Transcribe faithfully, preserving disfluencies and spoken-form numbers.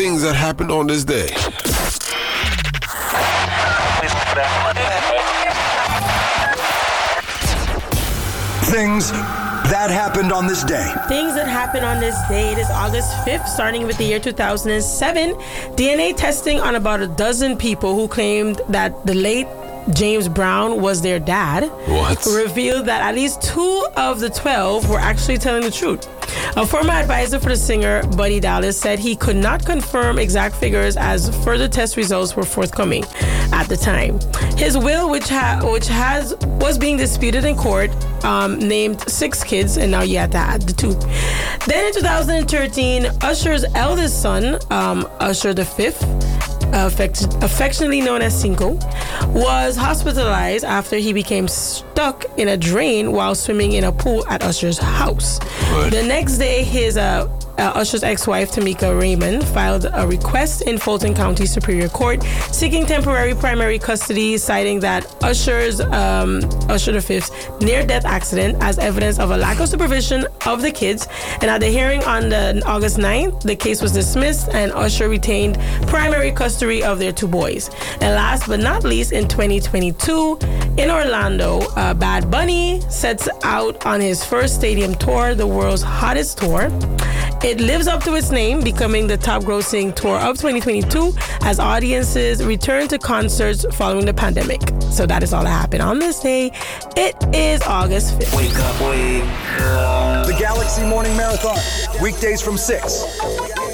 Things that happened on this day. Things that happened on this day. Things that happened on this day. It is August fifth, starting with the year two thousand seven. D N A testing on about a dozen people who claimed that the late James Brown was their dad. What? Revealed that at least two of the twelve were actually telling the truth. A former advisor for the singer, Buddy Dallas, said he could not confirm exact figures as further test results were forthcoming at the time. His will, which ha- which has was being disputed in court, um, named six kids, and now you have to add the two. Then in two thousand thirteen, Usher's eldest son, um, Usher the Fifth, Affect- affectionately known as Cinco, was hospitalized after he became stuck in a drain while swimming in a pool at Usher's house. What? The next day, his uh, uh, Usher's ex-wife, Tamika Raymond, filed a request in Fulton County Superior Court seeking temporary primary custody, citing that Usher's um, Usher the Fifth's near-death accident as evidence of a lack of supervision of the kids. And at the hearing on the August ninth, the case was dismissed and Usher retained primary custody of their two boys. And last but not least, in twenty twenty-two, in Orlando, uh, Bad Bunny sets out on his first stadium tour, the world's hottest tour. It lives up to its name, becoming the top-grossing tour of twenty twenty-two as audiences return to concerts following the pandemic. So that is all that happened on this day. It is August fifth. Wake up, wake up. The Galaxy Morning Marathon, weekdays from six.